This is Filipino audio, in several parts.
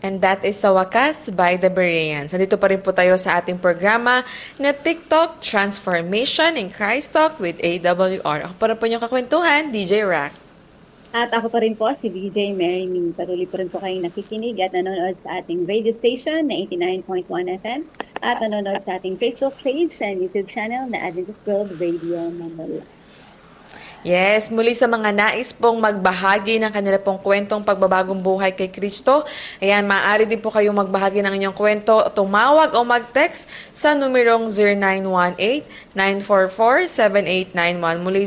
And that is Sa Wakas by the Bereans. Nandito pa rin po tayo sa ating programa na TikTok Transformation in Christ Talk with AWR. Ako pa rin po yung kakwentuhan, DJ Rack. At ako pa rin po, si DJ Mary Min. Patuloy pa rin po kayong nakikinig at nanonood sa ating radio station na 89.1 FM at nanonood sa ating Facebook page and YouTube channel na Adventist World Radio Manila. Yes, muli sa mga nais pong magbahagi ng kanila pong kwentong pagbabagong buhay kay Kristo. Ayan, maaari din po kayong magbahagi ng inyong kwento, tumawag o mag-text sa numerong 0918-944-7891. Muli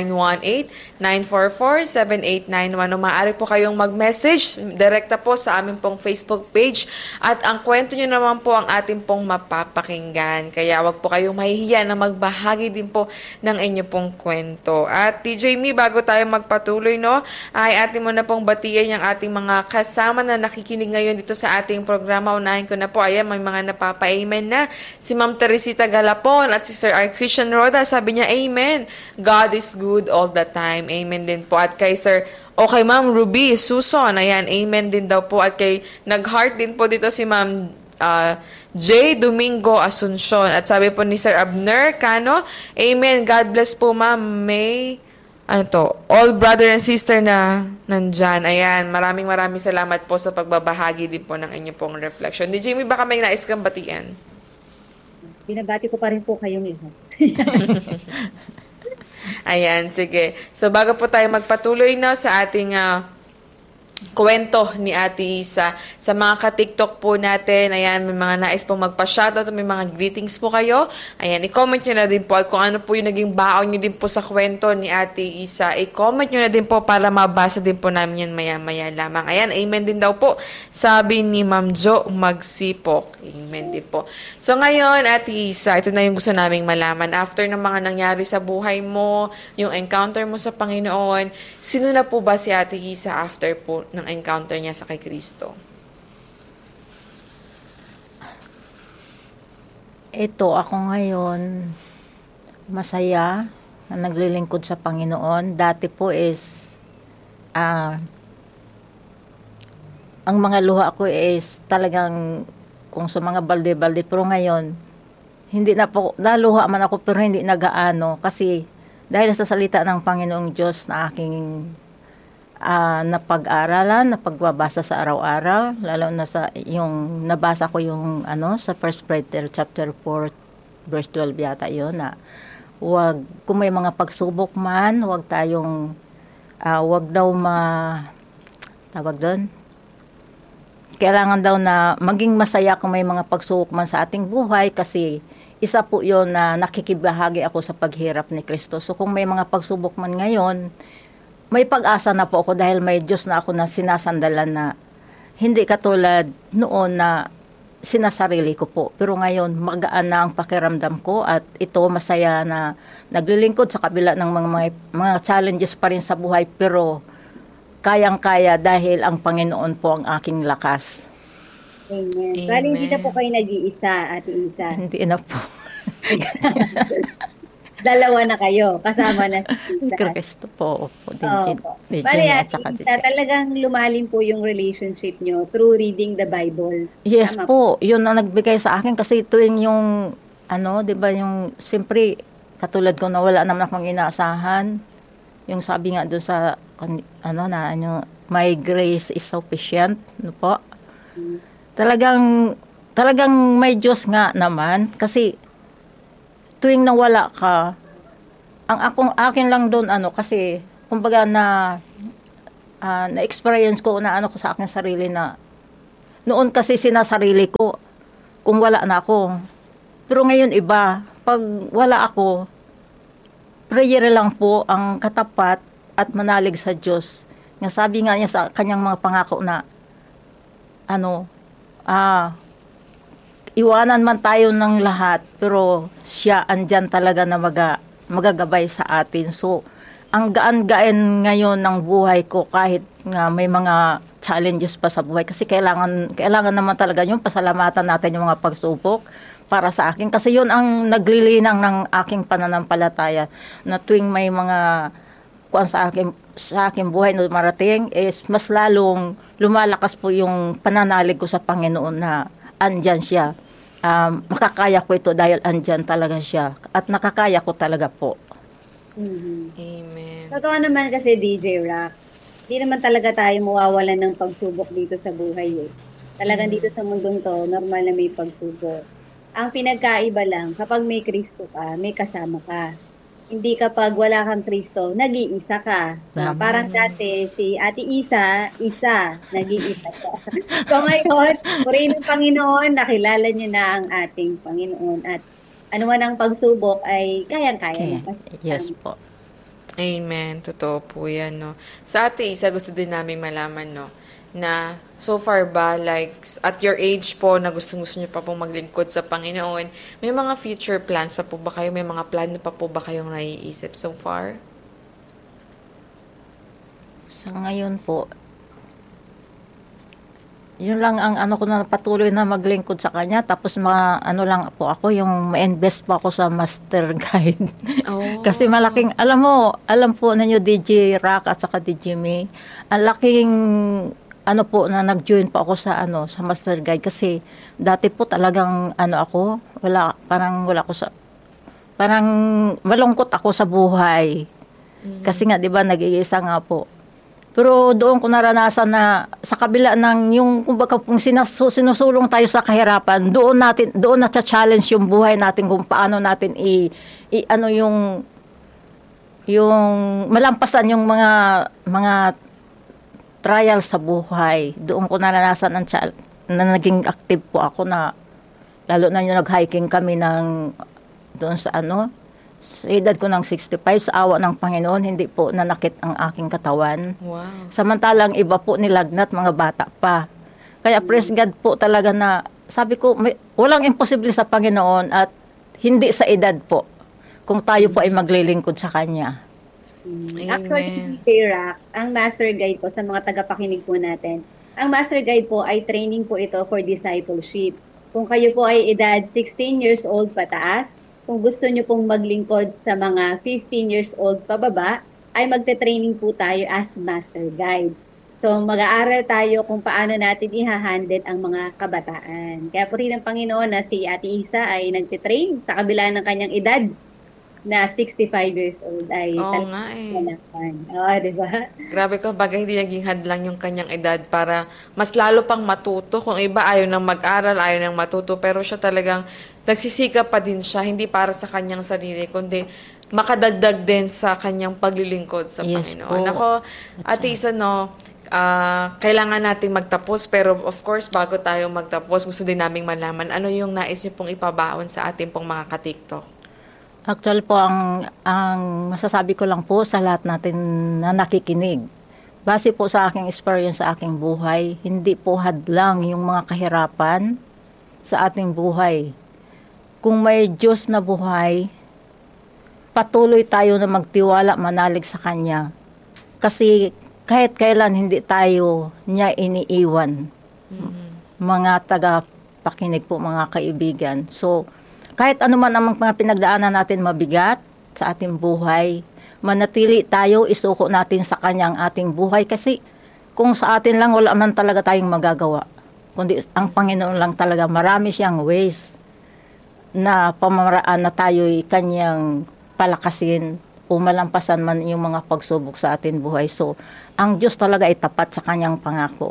0918-944-7891. O maaari po kayong mag-message direkta po sa aming pong Facebook page. At ang kwento nyo naman po ang ating pong mapapakinggan. Kaya wag po kayong mahihiya na magbahagi din po ng inyong pong kwento. At DJ Mi, bago tayo magpatuloy, no, ay atin mo na pong batiyan yung ating mga kasama na nakikinig ngayon dito sa ating programa. Unahin ko na po, ayan, may mga napapa-amen na. Si Ma'am Teresita Galapon at si Sir R. Christian Roda, sabi niya, Amen. God is good all the time. Amen din po. At kay Sir okay, Ma'am Ruby Suson, ayan, amen din daw po. At kay nag-heart din po dito si Ma'am J. Domingo Asuncion. At sabi po ni Sir Abner Cano, Amen. God bless po, Ma'am May. All brother and sister na nandyan. Ayan, maraming salamat po sa pagbabahagi din po ng inyong pong reflection. DJ, may baka may nais kang batian? Binabati ko pa rin po kayong lahat. Ayan, sige. So, bago po tayo magpatuloy na sa ating kwento ni Ate Isa. Sa mga ka-TikTok po natin, ayan, may mga nais pong magpa-shoutout, may mga greetings po kayo. Ayan, i-comment nyo na din po at kung ano po yung naging baon nyo din po sa kwento ni Ate Isa, i-comment nyo na din po para mabasa din po namin yan maya-maya lamang. Ayan, amen din daw po, sabi ni Ma'am Jo Magsipok. Amen din po. So ngayon, Ate Isa, ito na yung gusto naming malaman. After ng mga nangyari sa buhay mo, yung encounter mo sa Panginoon, sino na po ba si Ate Isa after po ng encounter niya sa kay Kristo? Ito, ako ngayon, masaya na naglilingkod sa Panginoon. Dati po is, ang mga luha ko is talagang kung sa mga balde-balde. Pero ngayon, hindi na po, naluha man ako pero hindi nagaano. Kasi dahil sa salita ng Panginoong Diyos na aking napag-aralan, napagbabasa sa araw-araw, lalo na sa yung nabasa ko yung sa 1 Peter chapter 4 verse 12 yata yun, na kung may mga pagsubok man, wag daw tawag doon, kailangan daw na maging masaya kung may mga pagsubok man sa ating buhay, kasi isa po yun na nakikibahagi ako sa paghirap ni Kristo. So kung may mga pagsubok man ngayon, may pag-asa na po ako dahil may Diyos na ako na sinasandalan, na hindi katulad noon na sinasarili ko po. Pero ngayon, magaan na ang pakiramdam ko at ito masaya na naglilingkod sa kabila ng mga challenges pa rin sa buhay, pero kayang-kaya dahil ang Panginoon po ang aking lakas. Amen. Bali, hindi na po kayo nag-iisa, Ate Isa. Hindi na po. Dalawa na kayo, kasama na si Kristo po. Bali, Ate Isa, talagang lumalim po yung relationship nyo through reading the Bible. Yes po, yun ang nagbigay sa akin, kasi tuwing yung, di ba yung, siyempre, katulad ko na wala naman akong inaasahan, yung sabi nga doon sa, my grace is sufficient, po. Talagang may Diyos nga naman, kasi tuwing nawala ka, akin lang doon, kasi, kumbaga na-experience ko, ko sa akin sarili na, noon kasi sinasarili ko, kung wala na ako. Pero ngayon iba, pag wala ako, prayer lang po ang katapat at manalig sa Diyos. Nga sabi nga niya sa kanyang mga pangako na, iwanan man tayo ng lahat, pero siya andyan talaga na magagabay sa atin. So, ang gaan-gaan ngayon ng buhay ko, kahit nga may mga challenges pa sa buhay, kasi kailangan naman talaga yung pasalamatan natin yung mga pagsubok para sa akin. Kasi yun ang naglilinang ng aking pananampalataya, na tuwing may mga kuan sa aking buhay na marating is mas lalong lumalakas po yung pananalig ko sa Panginoon na andyan siya. Makakaya ko ito dahil andyan talaga siya at nakakaya ko talaga po. Amen. Totoo naman kasi DJ Rock, hindi naman talaga tayo mawawalan ng pagsubok dito sa buhay eh. Talagang dito sa mundong to, normal na may pagsubok. Ang pinagkaiba lang, kapag may Kristo ka, may kasama ka. Hindi kapag wala kang Kristo, nag-iisa ka. Parang dati, si Ate Isa, nag-iisa ka. So ngayon, purihin ng Panginoon, nakilala niyo na ang ating Panginoon. At ano man ang pagsubok ay kayang-kaya. Yes po. Amen. Totoo po yan, no? Sa Ate Isa, gusto din namin malaman, no? Na so far ba, like, at your age po, na gusto niyo pa pong maglingkod sa Panginoon, may mga future plans pa po ba kayo? May mga plano pa po ba kayong naiisip so far? Sa ngayon po, yun lang ang ano ko na patuloy na maglingkod sa kanya. Tapos ano lang po ako, yung ma-invest po ako sa master guide. Oh. Kasi malaking, alam po ninyo DJ Rock at saka DJ May, ang laking ano po na nag-join po ako sa sa master guide kasi dati po talagang parang malungkot ako sa buhay. Kasi nga 'di ba nag-iisa nga po. Pero doon ko naranasan na sa kabila ng yung kumbaga kung sinusulong tayo sa kahirapan, doon na-challenge yung buhay natin kung paano natin yung malampasan yung mga trial sa buhay. Doon ko naranasan na naging active po ako na lalo na yung nag-hiking kami doon sa sa edad ko ng 65, sa awa ng Panginoon, hindi po nanakit ang aking katawan. Wow. Samantalang iba po nilagnat, mga bata pa. Kaya praise God po talaga na, sabi ko, walang imposible sa Panginoon at hindi sa edad po kung tayo po ay maglilingkod sa Kanya. Actually, DJ Rock, ang master guide po sa mga tagapakinig po natin, ang master guide po ay training po ito for discipleship. Kung kayo po ay edad 16 years old pataas, kung gusto nyo pong maglingkod sa mga 15 years old pababa, ay magte-training po tayo as master guide. So, mag-aaral tayo kung paano natin i-handle ang mga kabataan. Kaya po rin ang Panginoon na si Ate Isa ay nagte-train sa kabila ng kanyang edad na 65 years old ay nga eh. Diba? Grabe ko, bagay hindi naging hadlang yung kanyang edad para mas lalo pang matuto. Kung iba ayaw nang mag-aral, ayaw nang matuto, pero siya talagang nagsisikap pa din siya, hindi para sa kanyang sarili, kundi makadagdag din sa kanyang paglilingkod sa Panginoon. Ako, Ate Isa, kailangan nating magtapos, pero of course, bago tayo magtapos, gusto din naming malaman, ano yung nais niyo pong ipabaon sa ating pong mga ka-TikTok? Actually po, ang masasabi ko lang po sa lahat natin na nakikinig, base po sa aking experience sa aking buhay, hindi po hadlang yung mga kahirapan sa ating buhay. Kung may Diyos na buhay, patuloy tayo na magtiwala, manalig sa Kanya. Kasi kahit kailan hindi tayo niya iniiwan. Mga taga-pakinig po, mga kaibigan. So, kahit ano man ang mga pinagdaanan natin mabigat sa ating buhay, manatili tayo, isuko natin sa Kanya ang ating buhay. Kasi kung sa atin lang, wala man talaga tayong magagawa. Kundi ang Panginoon lang talaga, marami siyang ways na pamamaraan na tayo'y Kanyang palakasin o malampasan man yung mga pagsubok sa ating buhay. So, ang Diyos talaga ay tapat sa Kanyang pangako.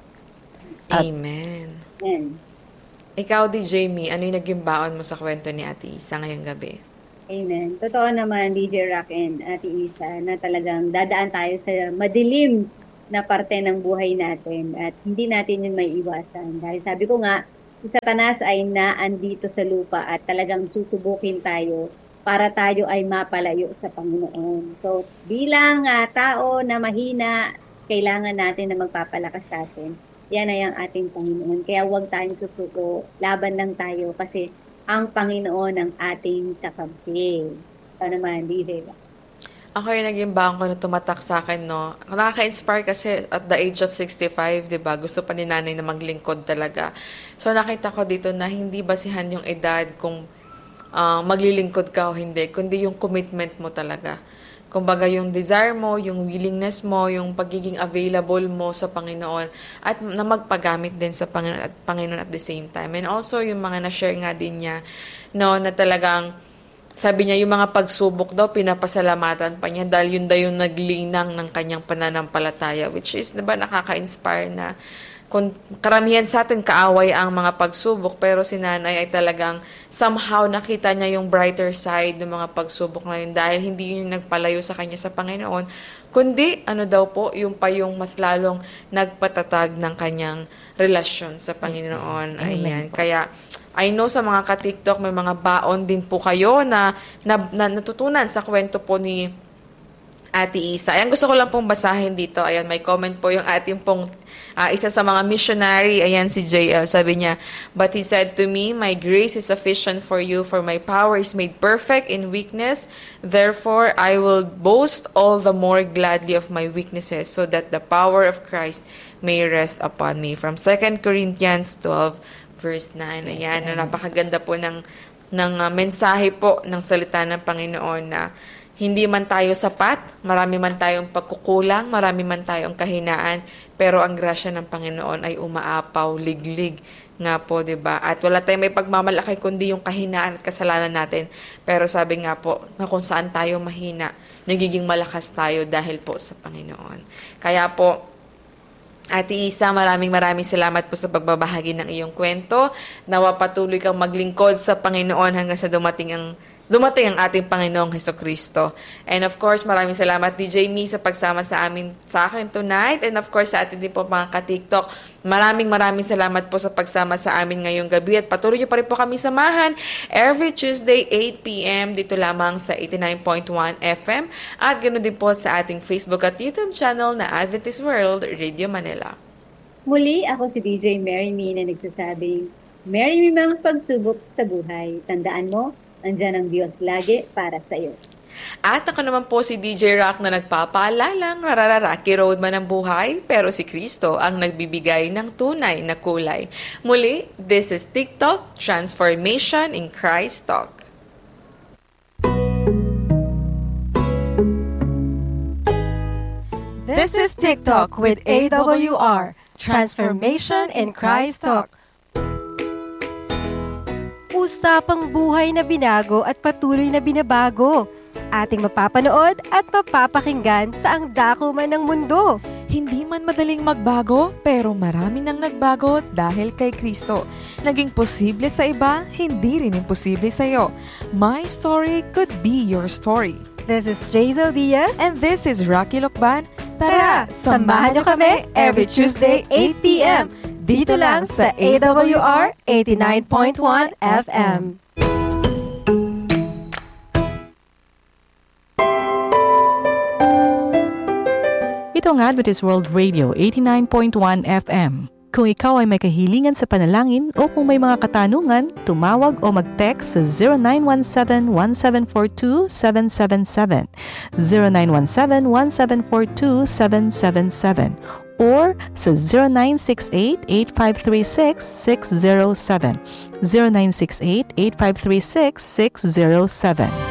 Amen. Amen. Ikaw, DJ May, ano yung naging baon mo sa kwento ni Ate Isa ngayong gabi? Amen. Totoo naman, DJ Rock and Ate Isa, na talagang dadaan tayo sa madilim na parte ng buhay natin at hindi natin yun may iwasan. Dahil sabi ko nga, si Satanas ay naandito sa lupa at talagang susubukin tayo para tayo ay mapalayo sa Panginoon. So, bilang tao na mahina, kailangan natin na magpapalakas sa atin. Yan ay ang ating Panginoon. Kaya huwag tayong susuko. Laban lang tayo kasi ang Panginoon ang ating kakampi. Ito naman, DJ. Ako yung naging baon ko na tumatak sa akin, no? Nakaka-inspire kasi at the age of 65, di ba? Gusto pa ni nanay na maglingkod talaga. So, nakita ko dito na hindi basihan yung edad kung maglilingkod ka o hindi, kundi yung commitment mo talaga. kumbaga yung desire mo, yung willingness mo, yung pagiging available mo sa Panginoon at na magpagamit din sa Panginoon at the same time. And also yung mga na-share nga din niya, no, na talagang sabi niya, yung mga pagsubok daw, pinapasalamatan pa niya dahil yun daw yung naglinang ng kanyang pananampalataya, which is, diba, nakaka-inspire na kung karamihan sa atin kaaway ang mga pagsubok, pero si nanay ay talagang somehow nakita niya yung brighter side ng mga pagsubok na yun dahil hindi yun nagpalayo sa kanya sa Panginoon, kundi ano daw po, yung pa yung mas lalong nagpatatag ng kanyang relasyon sa Panginoon. Ayan. Kaya I know sa mga ka-TikTok may mga baon din po kayo na natutunan sa kwento po ni Ate Isa. Ayan, gusto ko lang pong basahin dito. Ayan, may comment po yung ating pong isa sa mga missionary. Ayan, si JL. Sabi niya, "But he said to me, my grace is sufficient for you, for my power is made perfect in weakness. Therefore, I will boast all the more gladly of my weaknesses, so that the power of Christ may rest upon me." From 2 Corinthians 12, verse 9. Ayan, napakaganda po ng mensahe po ng salita ng Panginoon na hindi man tayo sapat, marami man tayong pagkukulang, marami man tayong kahinaan, pero ang grasya ng Panginoon ay umaapaw, liglig nga po, 'di ba? At wala tayong may pagmamalaki kundi yung kahinaan at kasalanan natin. Pero sabi nga po, na kung saan tayo mahina, nagiging malakas tayo dahil po sa Panginoon. Kaya po, Ate Isa, maraming salamat po sa pagbabahagi ng iyong kwento. Nawa patuloy kang maglingkod sa Panginoon hanggang sa dumating ang ating Panginoong Hesukristo. And of course, maraming salamat DJ Me sa pagsama sa akin tonight. And of course, sa atin din po mga ka-TikTok, maraming salamat po sa pagsama sa amin ngayong gabi. At patuloy niyo pa rin po kami samahan every Tuesday, 8 p.m. dito lamang sa 89.1 FM. At ganoon din po sa ating Facebook at YouTube channel na Adventist World Radio Manila. Muli, ako si DJ Mary Me na nagsasabing, Mary Me mang pagsubok sa buhay. Tandaan mo, andyan ang Diyos lagi para sa iyo. At ako naman po si DJ Rock na nagpapaalalang Rocky Road man ang buhay, pero si Kristo ang nagbibigay ng tunay na kulay. Muli, this is TikTok, Transformation in Christ Talk. This is TikTok with AWR, Transformation in Christ Talk. Usapang buhay na binago at patuloy na binabago. Ating mapapanood at mapapakinggan sa ang dako man ng mundo. Hindi man madaling magbago, pero marami nang nagbago dahil kay Kristo. Naging posible sa iba, hindi rin imposible sa iyo. My story could be your story. This is Jazel Diaz. And this is Rocky Lokban. Tara, samahan niyo kami every Tuesday 8 p.m. Dito lang sa AWR 89.1 FM. Ito ang Adventist World Radio 89.1 FM. Kung ikaw ay may kahilingan sa panalangin o kung may mga katanungan, tumawag o mag-text sa 0917-1742-777, 0917-1742-777, or sa 0968-8536-607, 0968-8536-607.